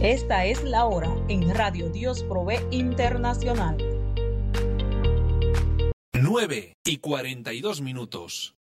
Esta es la hora en Radio Dios Provee Internacional. 9:42.